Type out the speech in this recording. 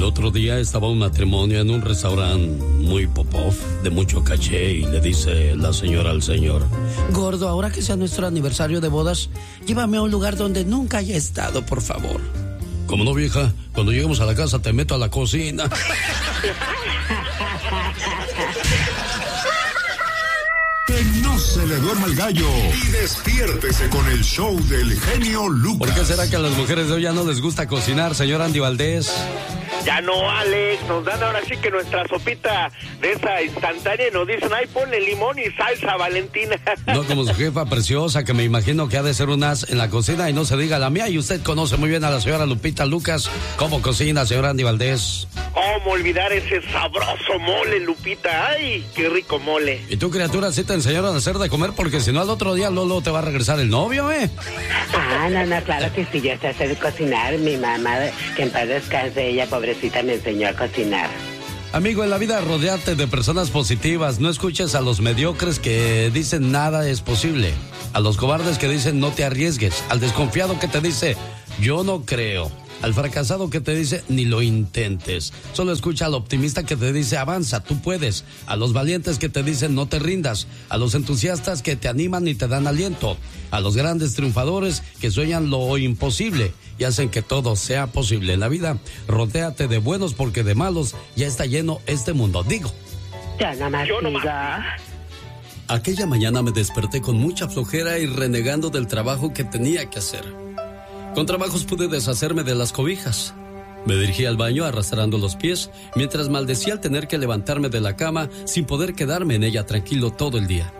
otro día estaba un matrimonio en un restaurante muy popov, de mucho caché, y le dice la señora al señor: gordo, ahora que sea nuestro aniversario de bodas, llévame a un lugar donde nunca haya estado, por favor. ¿Cómo no, vieja? Cuando lleguemos a la casa te meto a la cocina. Que no se le duerma el gallo y despiértese con el show del genio Lucas. ¿Por qué será que a las mujeres de hoy ya no les gusta cocinar, señor Andy Valdés? Ya no, Alex, nos dan ahora sí que nuestra sopita de esa instantánea y nos dicen, ay, ponle limón y salsa, Valentina. No como su jefa preciosa, que me imagino que ha de ser un as en la cocina, y no se diga la mía. Y usted conoce muy bien a la señora Lupita Lucas. ¿Cómo cocina, señor Andy Valdés? ¿Cómo olvidar ese sabroso mole, Lupita? Ay, qué rico mole. ¿Y tú, criatura, sí te enseñaron a hacer de comer? Porque si no, al otro día Lolo te va a regresar el novio, ¿eh? Ah, no, claro que sí, yo sé cocinar. Mi mamá, que en paz descanse, ella, pobrecita, me enseñó a cocinar. Amigo, en la vida rodéate de personas positivas. No escuches a los mediocres que dicen nada es posible, a los cobardes que dicen no te arriesgues, al desconfiado que te dice yo no creo, al fracasado que te dice ni lo intentes. Solo escucha al optimista que te dice avanza, tú puedes, a los valientes que te dicen no te rindas, a los entusiastas que te animan y te dan aliento, a los grandes triunfadores que sueñan lo imposible y hacen que todo sea posible. En la vida, rodéate de buenos, porque de malos ya está lleno este mundo. Digo, yo nomás. aquella mañana me desperté con mucha flojera y renegando del trabajo que tenía que hacer. Con trabajos pude deshacerme de las cobijas. Me dirigí al baño arrastrando los pies, mientras maldecía al tener que levantarme de la cama sin poder quedarme en ella tranquilo todo el día.